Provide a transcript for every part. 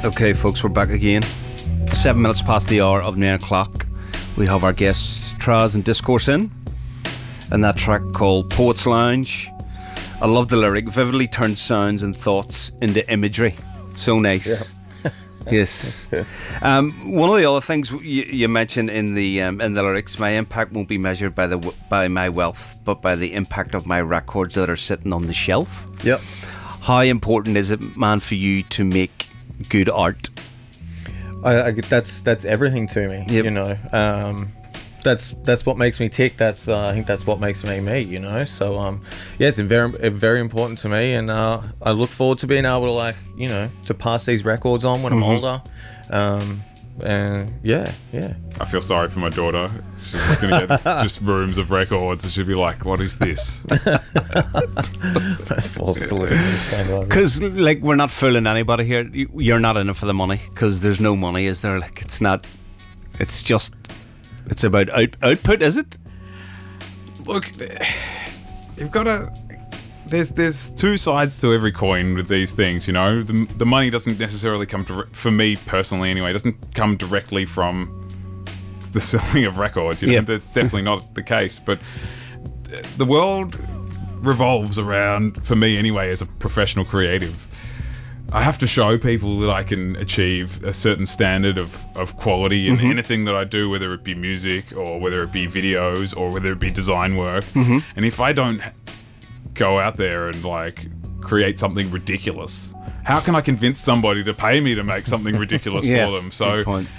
Okay, folks, we're back again. 7 minutes past the hour of 9 o'clock. We have our guests Traz and Discourse in, and that track called Poets Lounge. I love the lyric. Vividly turns sounds and thoughts into imagery. So nice. Yeah. Yes. One of the other things you mentioned in the lyrics, my impact won't be measured by my wealth, but by the impact of my records that are sitting on the shelf. Yep. How important is it, man, for you to make good art? That's everything to me. Yep. You know. That's what makes me tick. I think that's what makes me me. You know. So yeah, it's very important to me, and I look forward to being able to to pass these records on when I'm older. And yeah. I feel sorry for my daughter. She's going to get just rooms of records, and she'll be like, "What is this?" Forced to listen. Because we're not fooling anybody here. You're not in it for the money, because there's no money, is there? It's not. It's just. It's about output, is it? Look, you've got to. There's two sides to every coin with these things, you know. The money doesn't necessarily come for me personally, anyway. It doesn't come directly from the selling of records. You know, that's definitely not the case. But the world revolves around, for me anyway, as a professional creative, I have to show people that I can achieve a certain standard of quality in anything that I do, whether it be music or whether it be videos or whether it be design work. And if I don't go out there and create something ridiculous, how can I convince somebody to pay me to make something ridiculous for them? So,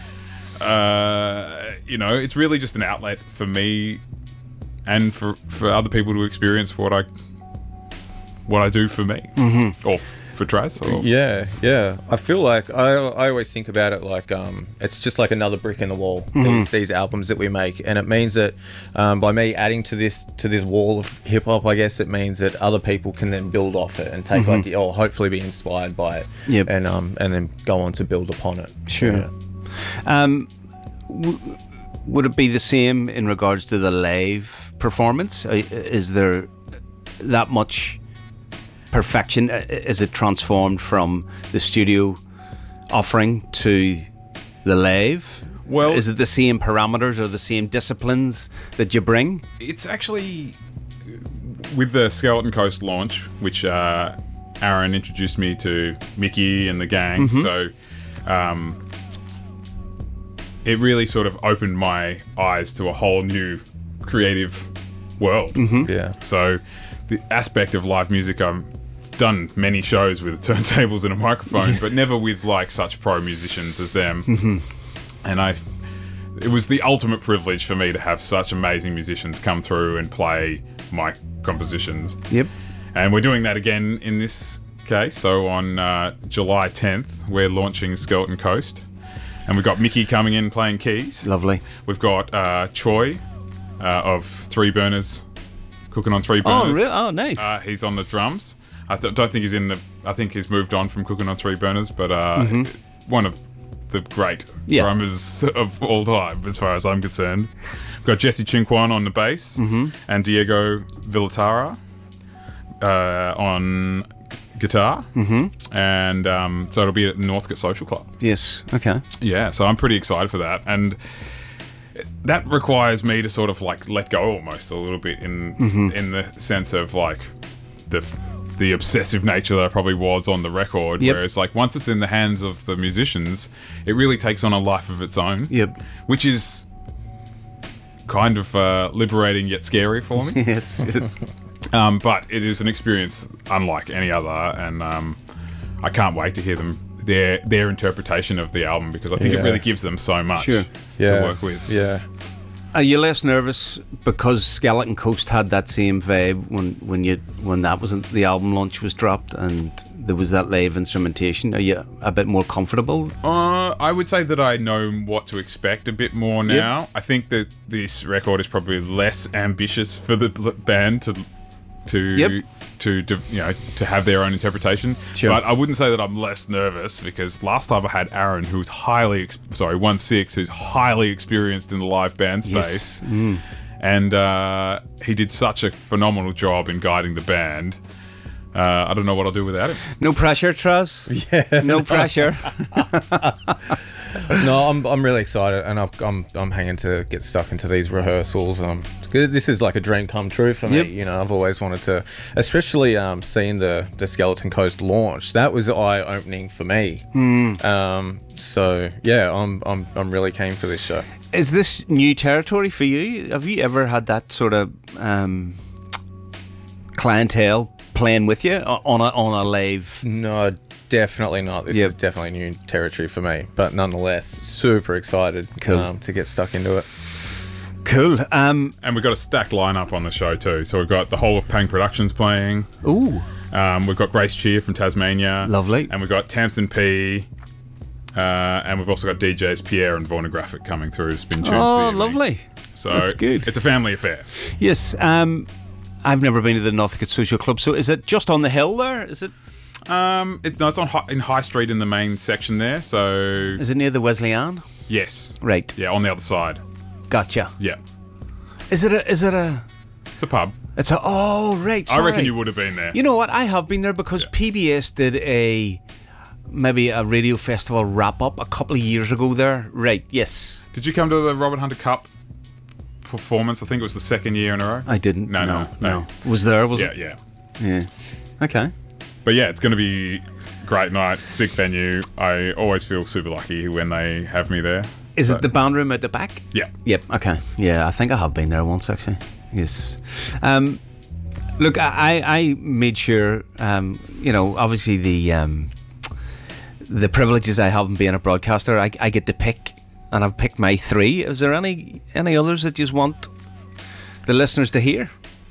it's really just an outlet for me and for other people to experience what I do for me or for Traz. Yeah. I feel like I always think about it like it's just like another brick in the wall. These albums that we make, and it means that by me adding to this wall of hip hop, I guess it means that other people can then build off it and take or hopefully be inspired by it, and then go on to build upon it. Sure. Yeah. Would it be the same in regards to the live performance? Is there that much perfection? Is it transformed from the studio offering to the live? Well, is it the same parameters or the same disciplines that you bring? It's actually with the Skeleton Coast launch, which Aaron introduced me to Mickey and the gang. So it really sort of opened my eyes to a whole new creative world. Yeah. So the aspect of live music, I'm done many shows with turntables and a microphone, but never with such pro musicians as them. And it was the ultimate privilege for me to have such amazing musicians come through and play my compositions. Yep. And we're doing that again in this case. So on July 10th, we're launching Skeleton Coast, and we've got Mickey coming in playing keys. Lovely. We've got Choi of Three Burners, Cooking on Three Burners. Oh, really? Oh, nice. He's on the drums. I don't think he's in the. I think he's moved on from Cooking on Three Burners, but one of the great drummers of all time, as far as I'm concerned. We've got Jesse Chinquan on the bass and Diego Villatara on guitar, and so it'll be at Northcote Social Club. Yes. Okay. Yeah, so I'm pretty excited for that, and that requires me to sort of let go almost a little bit in the sense of the obsessive nature that I probably was on the record, whereas once it's in the hands of the musicians, it really takes on a life of its own, which is kind of liberating yet scary for me. Yes. But it is an experience unlike any other, and I can't wait to hear their interpretation of the album, because I think it really gives them so much to work with. Yeah. Are you less nervous because Skeleton Coast had that same vibe when that was the album launch was dropped and there was that live instrumentation? Are you a bit more comfortable? I would say that I know what to expect a bit more now. I think that this record is probably less ambitious for the band to have their own interpretation. Sure. But I wouldn't say that I'm less nervous, because last time I had Aaron, who's 1-6, who's highly experienced in the live band space, and he did such a phenomenal job in guiding the band. I don't know what I'll do without him. No pressure, Traz. Yeah, no pressure. No, I'm really excited, and I'm hanging to get stuck into these rehearsals. 'Cause this is like a dream come true for me. Yep. You know, I've always wanted to, especially seeing the Skeleton Coast launch. That was eye opening for me. So yeah, I'm really keen for this show. Is this new territory for you? Have you ever had that sort of clientele playing with you on a live? No, definitely not. This Yep. is definitely new territory for me, but nonetheless, super excited Cool. to get stuck into it. Cool. And we've got a stacked lineup on the show too. So we've got the whole of Pang Productions playing. Ooh, We've got Grace Cheer from Tasmania. Lovely. And we've got Tamsin P. And we've also got DJs Pierre and Vornographic coming through to spin tunes for oh, you, lovely. So That's good. It's a family affair. Yes. I've never been to the Northcote Social Club. So is it just on the hill there? Is it? It's on in High Street in the main section there. So Is it near the Wesleyan? yes, Right. yeah, on the other side. Gotcha. Yeah, Is it a? it's a pub. It's a. Oh, right. I reckon sorry. you would have been there. You know what? I have been there because PBS did maybe a radio festival wrap up a couple of years ago there. Right. Yes. Did you come to the Robert Hunter Cup performance? I think it was the second year in a row. I didn't. No. Was there? Was Yeah, it? yeah. Yeah. Okay. But yeah, it's going to be a great night, sick venue. I always feel super lucky when they have me there. Is So- it the band room at the back? Yeah. Yep. Okay. Yeah, I think I have been there once actually. Yes. Look, I made sure. Obviously the privileges I have in being a broadcaster, I get to pick, and I've picked my 3. Is there any others that you want the listeners to hear?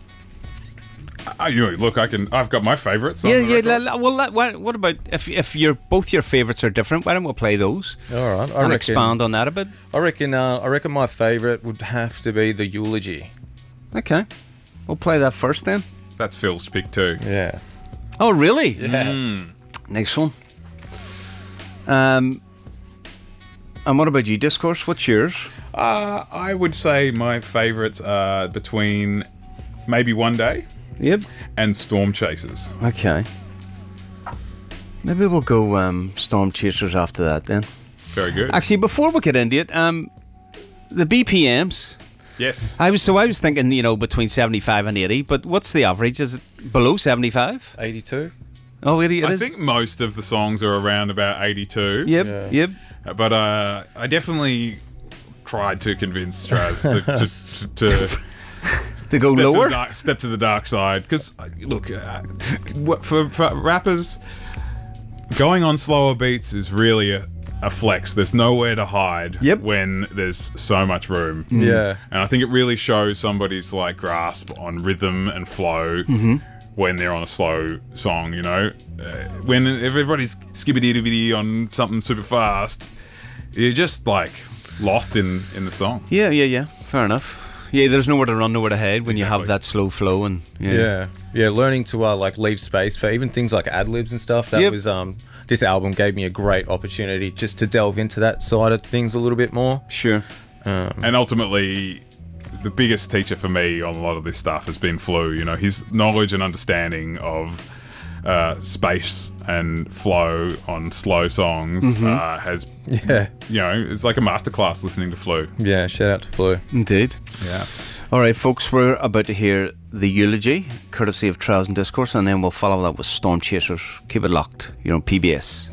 Look, I've got my favourites. What about if both your favourites are different? Why don't we play those? All right, And expand on that a bit. I reckon my favourite would have to be the Eulogy. Okay, we'll play that first then. That's Phil's pick too. Yeah. Oh, really? Yeah. Next one. And what about you, Discourse? What's yours? I would say my favourites are between Maybe One Day Yep. and Storm Chasers. Okay. Maybe we'll go Storm Chasers after that then. Very good. Actually, before we get into it, the BPMs. Yes. I was thinking, between 75 and 80, but what's the average? Is it below 75? 82. Oh, it is. I think most of the songs are around about 82. Yep. Yeah. Yep. But I definitely tried to convince Straz to To go lower. step to the dark side. Because look, for rappers, going on slower beats is really a flex. There's nowhere to hide Yep. when there's so much room. Yeah. And I think it really shows somebody's like grasp on rhythm and flow when they're on a slow song. When everybody's skibbity-dibbity on something super fast, you're just like lost in the song. Yeah. Fair enough. Yeah, there's nowhere to run, nowhere to hide when you have Exactly. that slow flow and Yeah. Learning to like leave space for even things like ad libs and stuff. That Yep. was this album gave me a great opportunity just to delve into that side of things a little bit more. Sure. And ultimately, the biggest teacher for me on a lot of this stuff has been Flu. His knowledge and understanding of space and flow on slow songs has, Yeah. it's like a masterclass listening to Flu. Yeah. Shout out to Flu. Indeed. Yeah. All right, folks, we're about to hear The Eulogy, courtesy of Trials and Discourse, and then we'll follow that with Storm Chasers. Keep it locked. You're on PBS.